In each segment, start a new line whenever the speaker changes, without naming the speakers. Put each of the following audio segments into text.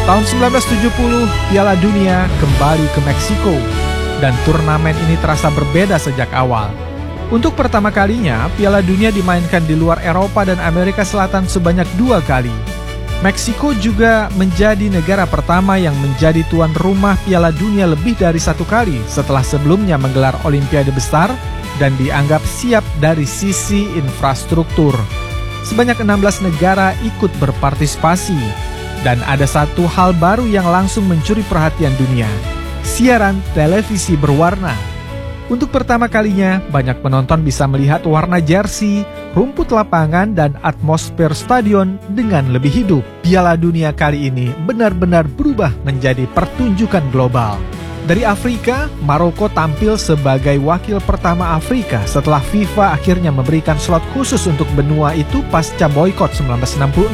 Tahun 1970, Piala Dunia kembali ke Meksiko, dan turnamen ini terasa berbeda sejak awal. Untuk pertama kalinya, Piala Dunia dimainkan di luar Eropa dan Amerika Selatan sebanyak 2 kali. Meksiko juga menjadi negara pertama yang menjadi tuan rumah Piala Dunia lebih dari 1 kali setelah sebelumnya menggelar Olimpiade besar dan dianggap siap dari sisi infrastruktur. Sebanyak 16 negara ikut berpartisipasi, dan ada satu hal baru yang langsung mencuri perhatian dunia: siaran televisi berwarna. Untuk pertama kalinya, banyak penonton bisa melihat warna jersey, rumput lapangan, dan atmosfer stadion dengan lebih hidup. Piala Dunia kali ini benar-benar berubah menjadi pertunjukan global. Dari Afrika, Maroko tampil sebagai wakil pertama Afrika setelah FIFA akhirnya memberikan slot khusus untuk benua itu pasca boykot 1966.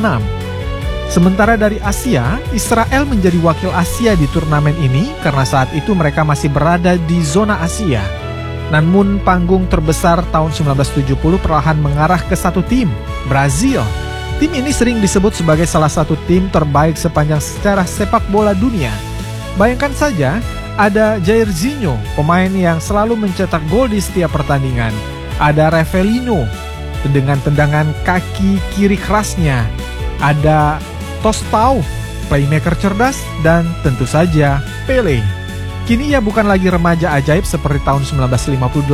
Sementara dari Asia, Israel menjadi wakil Asia di turnamen ini karena saat itu mereka masih berada di zona Asia. Namun panggung terbesar tahun 1970 perlahan mengarah ke satu tim, Brazil. Tim ini sering disebut sebagai salah satu tim terbaik sepanjang sejarah sepak bola dunia. Bayangkan saja, ada Jairzinho, pemain yang selalu mencetak gol di setiap pertandingan. Ada Rivelino dengan tendangan kaki kiri kerasnya. Ada Tostão, playmaker cerdas, dan tentu saja Pelé. Kini ia bukan lagi remaja ajaib seperti tahun 1958.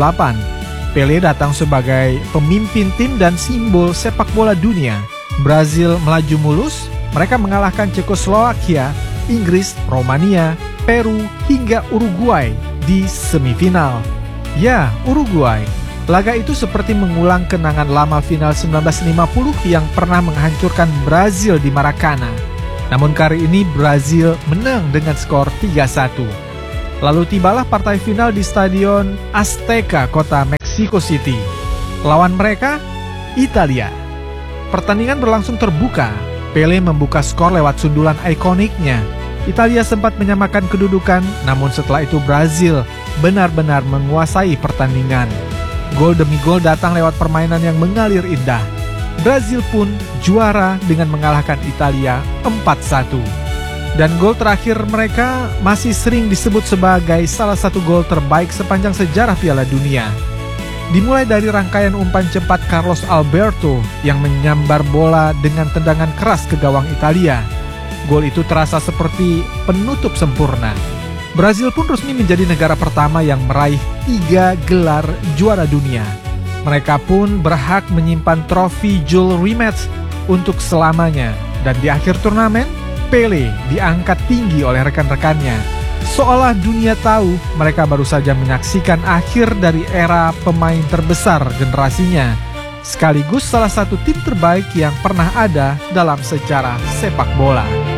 Pelé datang sebagai pemimpin tim dan simbol sepak bola dunia. Brazil melaju mulus, mereka mengalahkan Cekoslowakia, Inggris, Romania, Peru, hingga Uruguay di semifinal. Ya, Uruguay. Laga itu seperti mengulang kenangan lama final 1950 yang pernah menghancurkan Brazil di Maracana. Namun kali ini Brazil menang dengan skor 3-1. Lalu tibalah partai final di Stadion Azteca, kota Mexico City. Lawan mereka, Italia. Pertandingan berlangsung terbuka. Pelé membuka skor lewat sundulan ikoniknya. Italia sempat menyamakan kedudukan, namun setelah itu Brazil benar-benar menguasai pertandingan. Gol demi gol datang lewat permainan yang mengalir indah. Brazil pun juara dengan mengalahkan Italia 4-1. Dan gol terakhir mereka masih sering disebut sebagai salah satu gol terbaik sepanjang sejarah Piala Dunia. Dimulai dari rangkaian umpan cepat Carlos Alberto yang menyambar bola dengan tendangan keras ke gawang Italia. Gol itu terasa seperti penutup sempurna. Brazil pun resmi menjadi negara pertama yang meraih 3 gelar juara dunia. Mereka pun berhak menyimpan trofi Jules Rimet untuk selamanya. Dan di akhir turnamen, Pelé diangkat tinggi oleh rekan-rekannya. Seolah dunia tahu mereka baru saja menyaksikan akhir dari era pemain terbesar generasinya, sekaligus salah satu tim terbaik yang pernah ada dalam sejarah sepak bola.